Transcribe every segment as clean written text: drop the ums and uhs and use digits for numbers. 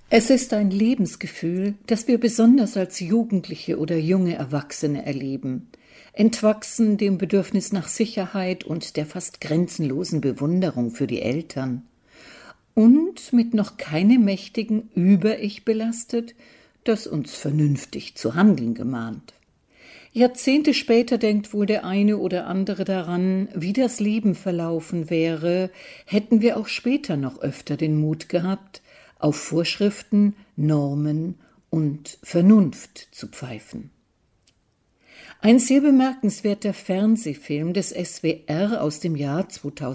Es ist ein Lebensgefühl, das wir besonders als Jugendliche oder junge Erwachsene erleben, entwachsen dem Bedürfnis nach Sicherheit und der fast grenzenlosen Bewunderung für die Eltern und mit noch keinem mächtigen Über-Ich belastet, das uns vernünftig zu handeln gemahnt. Jahrzehnte später denkt wohl der eine oder andere daran, wie das Leben verlaufen wäre, hätten wir auch später noch öfter den Mut gehabt, auf Vorschriften, Normen und Vernunft zu pfeifen. Ein sehr bemerkenswerter Fernsehfilm des SWR aus dem Jahr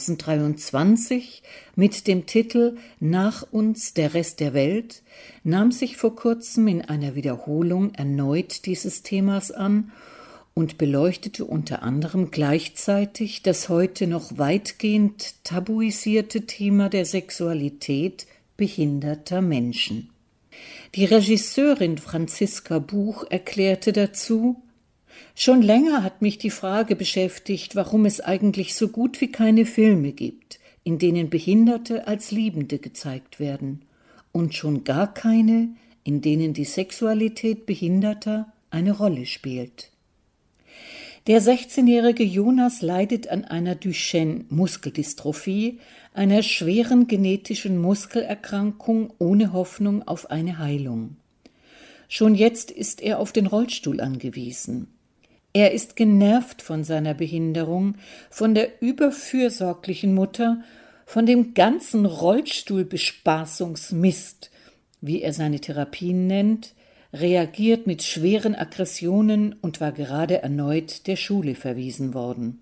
2023 mit dem Titel »Nach uns der Rest der Welt« nahm sich vor kurzem in einer Wiederholung erneut dieses Themas an und beleuchtete unter anderem gleichzeitig das heute noch weitgehend tabuisierte Thema der Sexualität behinderter Menschen. Die Regisseurin Franziska Buch erklärte dazu: »Schon länger hat mich die Frage beschäftigt, warum es eigentlich so gut wie keine Filme gibt, in denen Behinderte als Liebende gezeigt werden, und schon gar keine, in denen die Sexualität Behinderter eine Rolle spielt.« Der 16-jährige Jonas leidet an einer Duchenne-Muskeldystrophie, einer schweren genetischen Muskelerkrankung ohne Hoffnung auf eine Heilung. Schon jetzt ist er auf den Rollstuhl angewiesen. Er ist genervt von seiner Behinderung, von der überfürsorglichen Mutter, von dem ganzen Rollstuhlbespaßungsmist, wie er seine Therapien nennt, reagiert mit schweren Aggressionen und war gerade erneut der Schule verwiesen worden.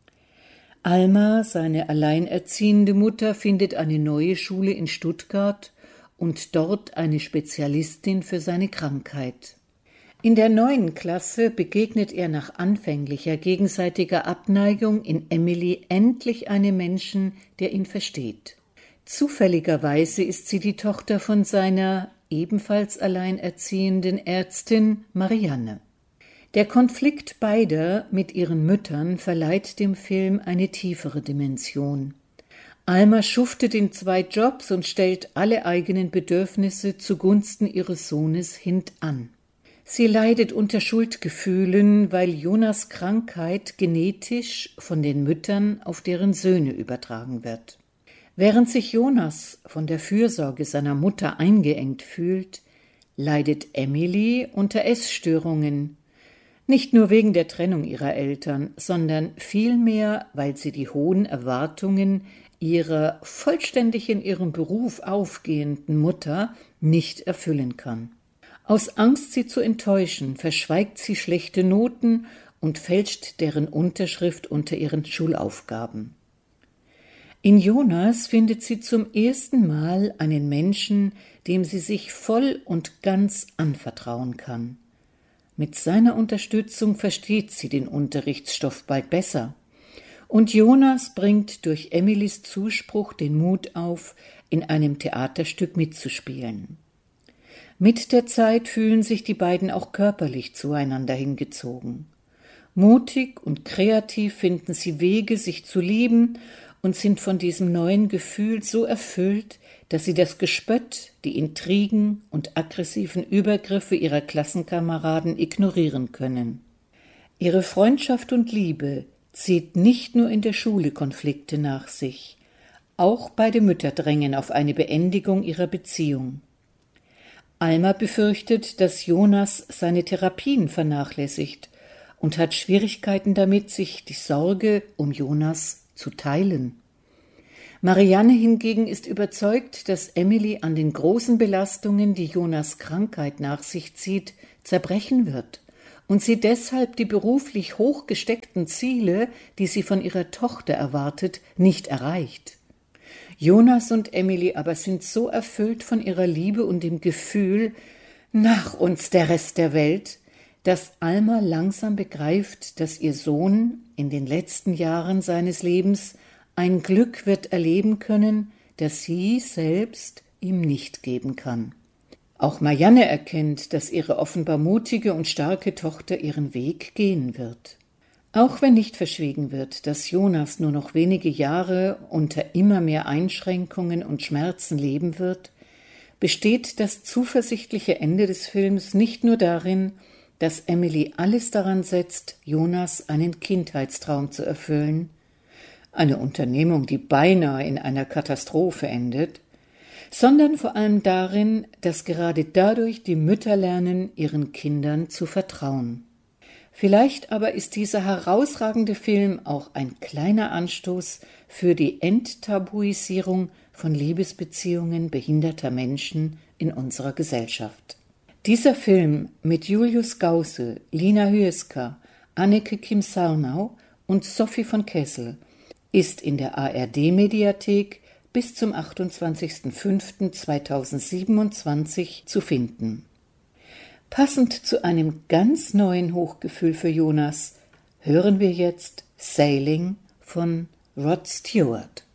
Alma, seine alleinerziehende Mutter, findet eine neue Schule in Stuttgart und dort eine Spezialistin für seine Krankheit. In der 9. Klasse begegnet er nach anfänglicher gegenseitiger Abneigung in Emily endlich einem Menschen, der ihn versteht. Zufälligerweise ist sie die Tochter von seiner ebenfalls alleinerziehenden Ärztin Marianne. Der Konflikt beider mit ihren Müttern verleiht dem Film eine tiefere Dimension. Alma schuftet in 2 Jobs und stellt alle eigenen Bedürfnisse zugunsten ihres Sohnes hintan. Sie leidet unter Schuldgefühlen, weil Jonas' Krankheit genetisch von den Müttern auf deren Söhne übertragen wird. Während sich Jonas von der Fürsorge seiner Mutter eingeengt fühlt, leidet Emily unter Essstörungen, nicht nur wegen der Trennung ihrer Eltern, sondern vielmehr, weil sie die hohen Erwartungen ihrer vollständig in ihrem Beruf aufgehenden Mutter nicht erfüllen kann. Aus Angst, sie zu enttäuschen, verschweigt sie schlechte Noten und fälscht deren Unterschrift unter ihren Schulaufgaben. In Jonas findet sie zum ersten Mal einen Menschen, dem sie sich voll und ganz anvertrauen kann. Mit seiner Unterstützung versteht sie den Unterrichtsstoff bald besser. Und Jonas bringt durch Emilys Zuspruch den Mut auf, in einem Theaterstück mitzuspielen. Mit der Zeit fühlen sich die beiden auch körperlich zueinander hingezogen. Mutig und kreativ finden sie Wege, sich zu lieben, und sind von diesem neuen Gefühl so erfüllt, dass sie das Gespött, die Intrigen und aggressiven Übergriffe ihrer Klassenkameraden ignorieren können. Ihre Freundschaft und Liebe zieht nicht nur in der Schule Konflikte nach sich, auch beide Mütter drängen auf eine Beendigung ihrer Beziehung. Alma befürchtet, dass Jonas seine Therapien vernachlässigt und hat Schwierigkeiten damit, sich die Sorge um Jonas zu teilen. Marianne hingegen ist überzeugt, dass Emily an den großen Belastungen, die Jonas' Krankheit nach sich zieht, zerbrechen wird und sie deshalb die beruflich hoch gesteckten Ziele, die sie von ihrer Tochter erwartet, nicht erreicht. Jonas und Emily aber sind so erfüllt von ihrer Liebe und dem Gefühl, nach uns der Rest der Welt, dass Alma langsam begreift, dass ihr Sohn in den letzten Jahren seines Lebens ein Glück wird erleben können, das sie selbst ihm nicht geben kann. Auch Marianne erkennt, dass ihre offenbar mutige und starke Tochter ihren Weg gehen wird. Auch wenn nicht verschwiegen wird, dass Jonas nur noch wenige Jahre unter immer mehr Einschränkungen und Schmerzen leben wird, besteht das zuversichtliche Ende des Films nicht nur darin, dass Emily alles daran setzt, Jonas einen Kindheitstraum zu erfüllen, eine Unternehmung, die beinahe in einer Katastrophe endet, sondern vor allem darin, dass gerade dadurch die Mütter lernen, ihren Kindern zu vertrauen. Vielleicht aber ist dieser herausragende Film auch ein kleiner Anstoß für die Enttabuisierung von Liebesbeziehungen behinderter Menschen in unserer Gesellschaft. Dieser Film mit Julius Gause, Lina Hyeska, Anneke Kim-Sarnau und Sophie von Kessel ist in der ARD-Mediathek bis zum 28.05.2027 zu finden. Passend zu einem ganz neuen Hochgefühl für Jonas hören wir jetzt Sailing von Rod Stewart.